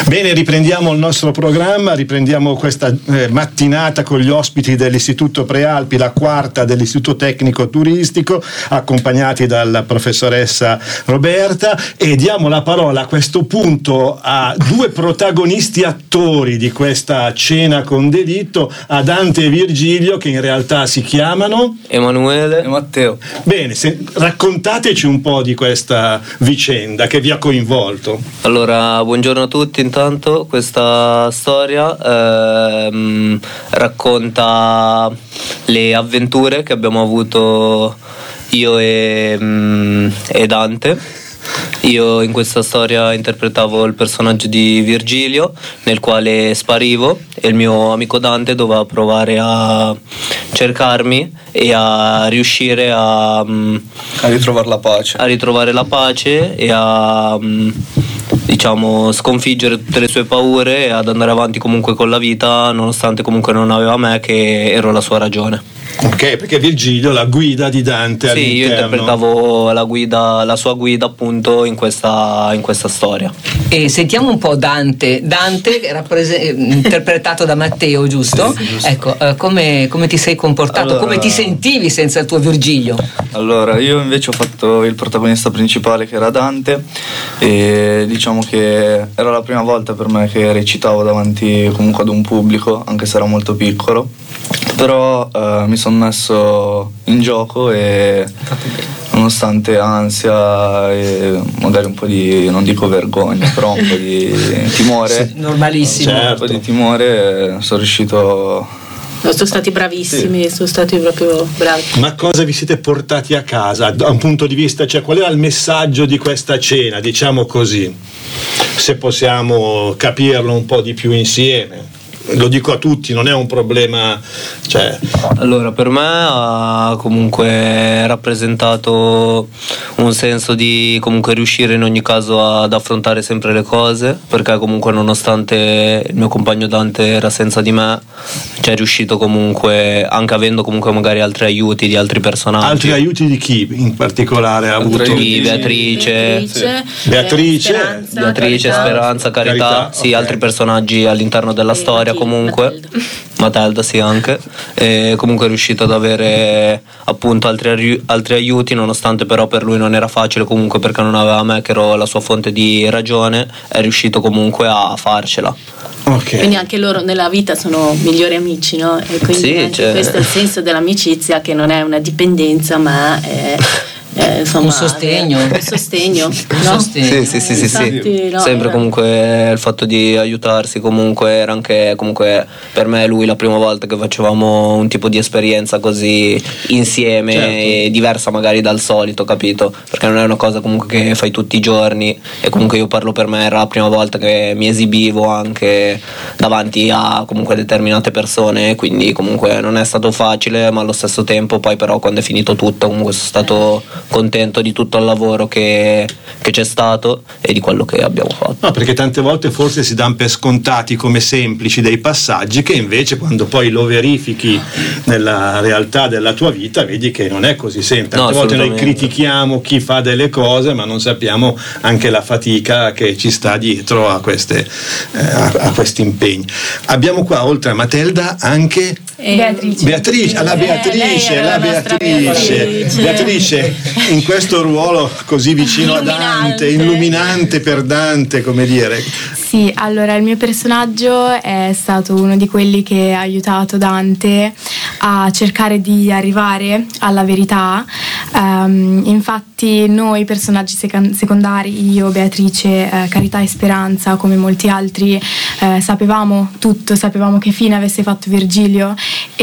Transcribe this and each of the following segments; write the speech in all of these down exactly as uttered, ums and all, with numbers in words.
Bene, riprendiamo il nostro programma, riprendiamo questa eh, mattinata con gli ospiti dell'Istituto Prealpi, la quarta dell'Istituto Tecnico Turistico, accompagnati dalla professoressa Roberta, e diamo la parola a questo punto a due protagonisti attori di questa cena con delitto, a Dante e Virgilio, che in realtà si chiamano Emanuele e Matteo. Bene, se, raccontateci un po' di questa vicenda che vi ha coinvolto. Allora, buongiorno a tutti. Intanto questa storia ehm, racconta le avventure che abbiamo avuto io e, mm, e Dante. Io in questa storia interpretavo il personaggio di Virgilio, nel quale sparivo, e il mio amico Dante doveva provare a cercarmi e a riuscire a, a ritrovare la pace a ritrovare la pace e a diciamo sconfiggere tutte le sue paure e ad andare avanti comunque con la vita, nonostante comunque non aveva me, che ero la sua ragione. Ok, perché Virgilio la guida di Dante sì, all'interno. Io interpretavo la guida, la sua guida appunto in questa, in questa storia. E sentiamo un po' Dante. Dante rapprese- interpretato da Matteo, giusto? Sì, giusto. Ecco, eh, come, come ti sei comportato? Allora, come ti sentivi senza il tuo Virgilio? Allora, io invece ho fatto il protagonista principale, che era Dante, e diciamo che era la prima volta per me che recitavo davanti comunque ad un pubblico, anche se era molto piccolo. Però eh, mi sono messo in gioco e nonostante ansia e magari un po' di, non dico vergogna, però un po' di timore, normalissimo, certo. Un po' di timore, sono riuscito. No, sono stati bravissimi, sì. Sono stati proprio bravi. Ma cosa vi siete portati a casa da un punto di vista, cioè qual era il messaggio di questa cena, diciamo così, se possiamo capirlo un po' di più insieme? Lo dico a tutti, non è un problema, cioè. Allora, per me ha comunque rappresentato un senso di comunque riuscire in ogni caso ad affrontare sempre le cose, perché comunque nonostante il mio compagno Dante era senza di me, c'è riuscito comunque, anche avendo comunque magari altri aiuti di altri personaggi. Altri aiuti di chi in particolare ha avuto? Di Beatrice, Beatrice, sì. Beatrice, Speranza, Beatrice, Carità. Speranza, Carità, Carità, sì, okay. Altri personaggi all'interno della Sì, storia Matilda, comunque. Matilda. Matilda sì anche, e comunque è riuscito ad avere appunto altri, arri- altri aiuti, nonostante però per lui non era facile comunque, perché non aveva me che ero la sua fonte di ragione, è riuscito comunque a farcela. Okay. Quindi anche loro nella vita sono migliori amici, no? E quindi Sì, anche cioè... questo è il senso dell'amicizia, che non è una dipendenza, ma è Eh, insomma, un sostegno, un sostegno, un no? sostegno. Sì, sì, sì, sì, Infatti, sì. no, sempre era... comunque il fatto di aiutarsi comunque era anche comunque per me e lui la prima volta che facevamo un tipo di esperienza così insieme, certo. E diversa magari dal solito, capito? Perché non è una cosa comunque che fai tutti i giorni, e comunque io parlo, per me era la prima volta che mi esibivo anche davanti a comunque determinate persone, quindi comunque non è stato facile, ma allo stesso tempo poi però quando è finito tutto comunque sono stato contento di tutto il lavoro che, che c'è stato e di quello che abbiamo fatto. No, perché tante volte forse si danno per scontati come semplici dei passaggi, che invece quando poi lo verifichi nella realtà della tua vita vedi che non è così semplice. Tante No, volte noi assolutamente. critichiamo chi fa delle cose, ma non sappiamo anche la fatica che ci sta dietro a queste eh, a, a questi impegni. Abbiamo qua, oltre a Matilda, anche Beatrice. Beatrice, la Beatrice, Eh, lei era la la nostra Beatrice. Beatrice. Beatrice, in questo ruolo così vicino a Dante, Illuminante. illuminante per Dante, come dire. Sì, allora il mio personaggio è stato uno di quelli che ha aiutato Dante a cercare di arrivare alla verità. Um, infatti noi personaggi seca- secondari, io, Beatrice, eh, Carità e Speranza, come molti altri, eh, sapevamo tutto, sapevamo che fine avesse fatto Virgilio,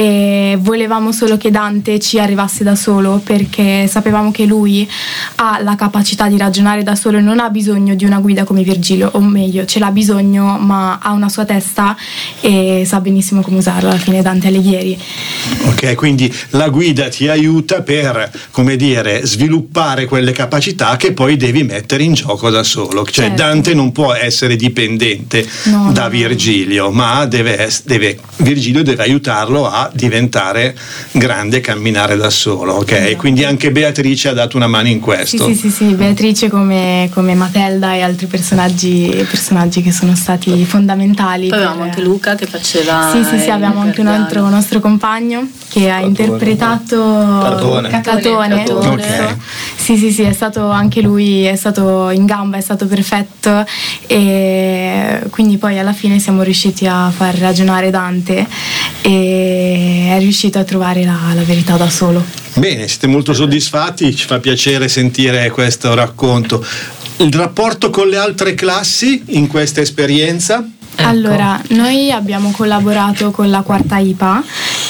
e volevamo solo che Dante ci arrivasse da solo, perché sapevamo che lui ha la capacità di ragionare da solo e non ha bisogno di una guida come Virgilio, o meglio ce l'ha bisogno, ma ha una sua testa e sa benissimo come usarla. Alla fine Dante Alighieri. Ok, quindi la guida ti aiuta per, come dire, sviluppare quelle capacità che poi devi mettere in gioco da solo. Cioè certo. Dante non può essere dipendente no, da no, Virgilio, ma deve, deve, Virgilio deve aiutarlo a diventare grande e camminare da solo, ok? Esatto. Quindi anche Beatrice ha dato una mano in questo. Sì, sì, sì, sì. Beatrice come, come Matelda e altri personaggi, personaggi che sono stati fondamentali. Poi avevamo per... anche Luca che faceva. Sì, sì, sì, abbiamo anche un altro nostro compagno che ha Catone. interpretato Catone. Catone. Catone. Ok. Sì, sì, sì, è stato anche lui, è stato in gamba, è stato perfetto, e quindi poi alla fine siamo riusciti a far ragionare Dante e è riuscito a trovare la, la verità da solo. Bene, siete molto soddisfatti, ci fa piacere sentire questo racconto. Il rapporto con le altre classi in questa esperienza? Ecco. Allora, noi abbiamo collaborato con la quarta I P A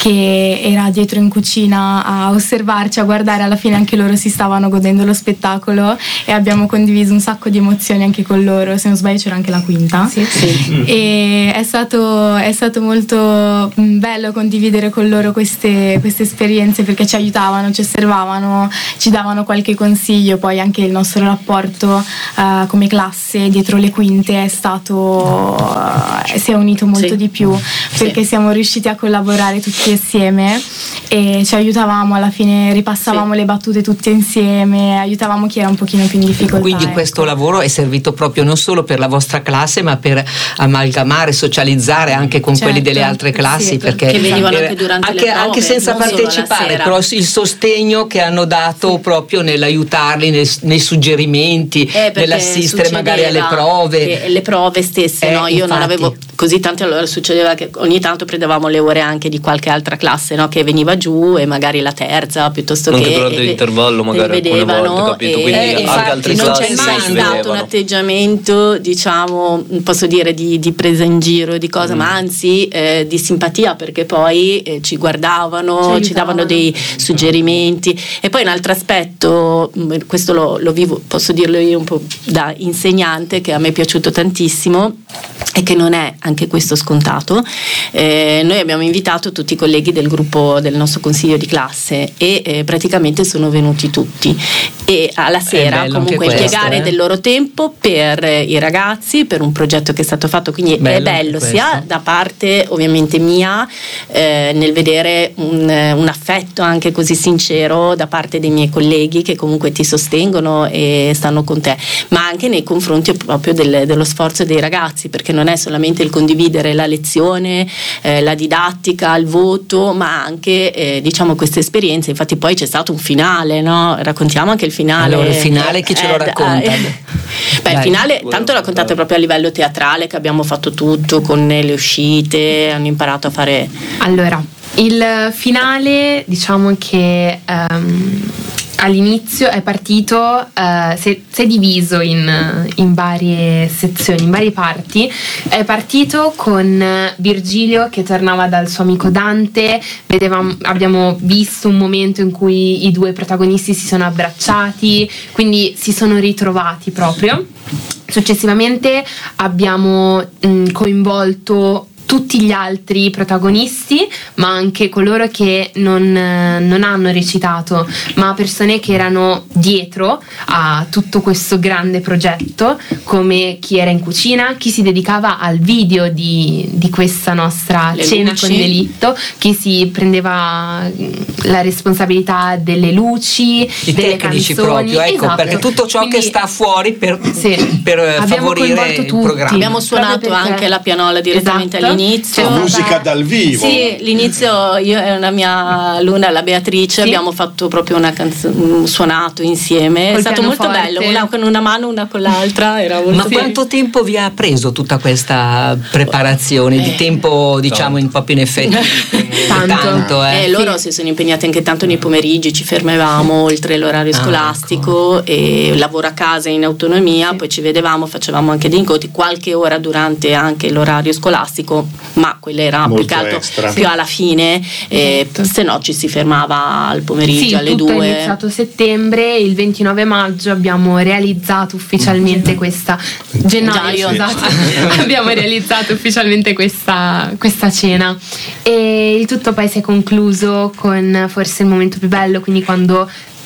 che era dietro in cucina a osservarci, a guardare, alla fine anche loro si stavano godendo lo spettacolo e abbiamo condiviso un sacco di emozioni anche con loro, se non sbaglio c'era anche la quinta. Sì, sì. E è stato, è stato molto bello condividere con loro queste, queste esperienze perché ci aiutavano, ci osservavano, ci davano qualche consiglio, poi anche il nostro rapporto uh, come classe dietro le quinte è stato... Uh, si è unito molto sì. di più perché sì. siamo riusciti a collaborare tutti insieme e ci aiutavamo, alla fine ripassavamo sì. le battute tutte insieme, aiutavamo chi era un pochino più in difficoltà. Quindi ecco. questo lavoro è servito proprio non solo per la vostra classe ma per amalgamare, socializzare anche con certo. quelli delle altre classi, sì, perché che venivano anche durante anche, le prove, anche senza non solo partecipare, la però il sostegno che hanno dato sì. proprio nell'aiutarli nei, nei suggerimenti, eh, nell'assistere magari alle prove, le prove stesse, eh, no? Io infatti. non avevo così tanto, allora succedeva che ogni tanto prendevamo le ore anche di qualche altra classe, no? Che veniva giù e magari la terza piuttosto anche che durante l'intervallo magari alcune vedevano volte, capito? E, Quindi eh, anche infatti altre non classi c'è mai si stato vedevano. un atteggiamento, diciamo, posso dire di, di presa in giro di cosa, mm. ma anzi eh, di simpatia, perché poi eh, ci guardavano, ci, ci davano dei suggerimenti. E poi un altro aspetto, questo lo, lo vivo, posso dirlo io un po' da insegnante, che a me è piaciuto tantissimo e che non è anche questo scontato. Eh, noi abbiamo invitato tutti i colleghi del gruppo del nostro consiglio di classe e eh, praticamente sono venuti tutti, e alla sera comunque impiegare eh? del loro tempo per eh, i ragazzi, per un progetto che è stato fatto, quindi bello è bello sia da parte ovviamente mia eh, nel vedere un, un affetto anche così sincero da parte dei miei colleghi che comunque ti sostengono e stanno con te, ma anche nei confronti proprio del, dello sforzo dei ragazzi, perché non è solamente il condividere la lezione, eh, la didattica, il voto, ma anche eh, diciamo queste esperienze. Infatti poi c'è stato un finale, no? Raccontiamo anche il finale. Allora, il finale chi ce lo racconta? Eh, beh, il finale tanto raccontate proprio a livello teatrale, che abbiamo fatto tutto con le uscite, hanno imparato a fare. Allora, il finale diciamo che um, all'inizio è partito, uh, si, si è diviso in, in varie sezioni, in varie parti. È partito con Virgilio che tornava dal suo amico Dante, vedevamo, abbiamo visto un momento in cui i due protagonisti si sono abbracciati, quindi si sono ritrovati proprio. Successivamente abbiamo mh, coinvolto tutti gli altri protagonisti, ma anche coloro che non, non hanno recitato, ma persone che erano dietro a tutto questo grande progetto, come chi era in cucina, chi si dedicava al video di, di questa nostra Le cena luci. con delitto, chi si prendeva la responsabilità delle luci, i delle tecnici canzoni, proprio, ecco, esatto. perché tutto ciò Quindi, che sta fuori per, sì, per abbiamo favorire coinvolto il tutti. programma. Abbiamo suonato Proprio perché- anche la pianola direttamente Esatto. all'inizio. C'è Musica dal vivo. Sì, l'inizio io e una mia alunna, la Beatrice, Sì. abbiamo fatto proprio una canzone, suonato insieme. Col È stato molto pianoforte. bello, una con una mano, una con l'altra. Era molto Ma quanto tempo vi ha preso tutta questa preparazione? Di Eh, tempo, diciamo, un po' più in effetti? Tanto. Tanto, eh. Eh, loro si sono impegnati anche tanto nei pomeriggi, ci fermavamo oltre l'orario Ah, scolastico e lavoro a casa in autonomia, poi ci vedevamo, facevamo anche dei incontri, qualche ora durante anche l'orario scolastico, ma quella era Molto più che altro extra. più alla fine, eh, se no ci si fermava al pomeriggio Sì, alle tutto due. è iniziato a settembre, il ventinove maggio abbiamo realizzato ufficialmente questa gennaio, Gennaio. scusate, abbiamo realizzato ufficialmente questa, questa cena e il tutto poi si è concluso con forse il momento più bello, quindi quando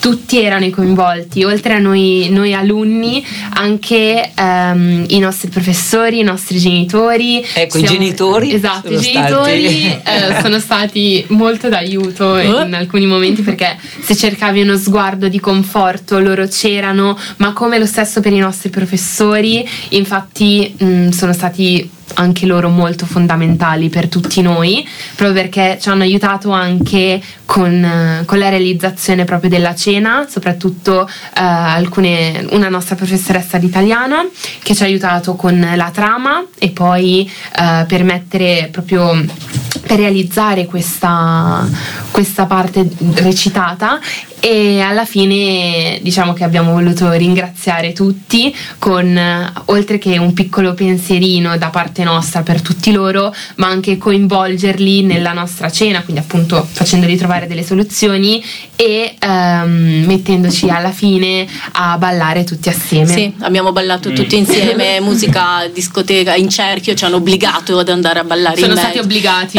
tutti erano coinvolti, oltre a noi, noi alunni, anche ehm, i nostri professori, i nostri genitori. Ecco, siamo, i genitori. Esatto, i genitori eh, sono stati molto d'aiuto in alcuni momenti, perché se cercavi uno sguardo di conforto loro c'erano, ma come lo stesso per i nostri professori. Infatti mh, sono stati anche loro molto fondamentali per tutti noi, proprio perché ci hanno aiutato anche con, con la realizzazione proprio della cena, soprattutto eh, alcune, una nostra professoressa di italiano che ci ha aiutato con la trama, e poi eh, per mettere proprio per realizzare questa, questa parte recitata. E alla fine diciamo che abbiamo voluto ringraziare tutti con, oltre che un piccolo pensierino da parte nostra per tutti loro, ma anche coinvolgerli nella nostra cena, quindi appunto facendoli trovare delle soluzioni e um, mettendoci alla fine a ballare tutti assieme. Sì, abbiamo ballato mm. tutti insieme, musica, discoteca, in cerchio, ci hanno obbligato ad andare a ballare. Sono in stati mezzo. obbligati.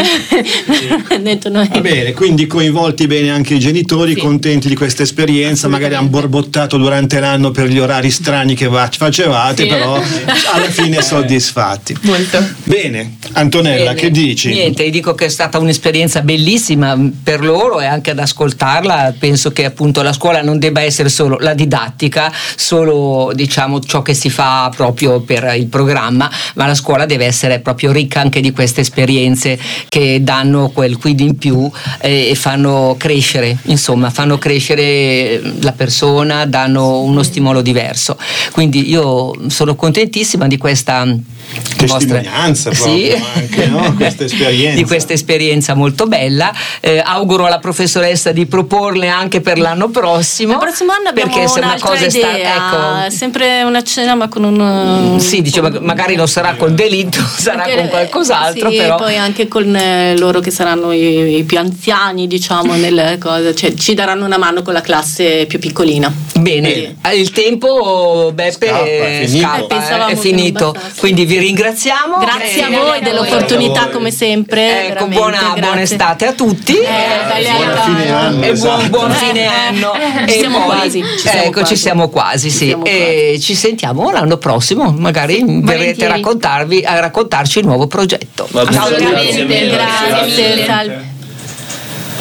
Detto noi. Va bene, quindi coinvolti bene anche i genitori, sì. Contenti di questa esperienza, magari hanno borbottato durante l'anno per gli orari strani che facevate, sì. Però alla fine soddisfatti. Molto. Bene, Antonella, bene. Che dici? Niente, dico che è stata un'esperienza bellissima per loro, e anche ad ascoltarla penso che appunto la scuola non debba essere solo la didattica, solo diciamo ciò che si fa proprio per il programma, ma la scuola deve essere proprio ricca anche di queste esperienze che danno quel quid in più eh, e fanno crescere, insomma fanno crescere la persona, danno uno stimolo diverso. Quindi io sono contentissima di questa testimonianza, vostra, proprio, sì. Anche, no? Questa esperienza. Di questa esperienza molto bella. Eh, auguro alla professoressa di proporle anche per l'anno prossimo. Il prossimo anno abbiamo perché se una cosa idea, è stata, ecco, sempre una cena ma con un sì, diciamo, magari non sarà col delitto, sarà perché, con qualcos'altro, sì, però poi anche con eh, loro che saranno i, i più anziani, diciamo, nelle cose, cioè ci daranno una mano con la classe più piccolina. Bene, bene. Il tempo, Beppe, scappa, è finito, scappa, eh, è finito. Quindi vi ringraziamo. Grazie eh, a voi dell'opportunità, come sempre. Ecco, buona, buona estate a tutti. Eh, eh, buon fine anno, e buon, esatto. buon fine anno. Eh, ci e siamo poi, quasi. Ci siamo ecco, quasi. ci siamo quasi, sì. Ci, siamo e quasi. Ci sentiamo l'anno prossimo. Magari sì, verrete a raccontarvi, a raccontarci il nuovo progetto. Va bene, assolutamente, grazie, grazie, grazie.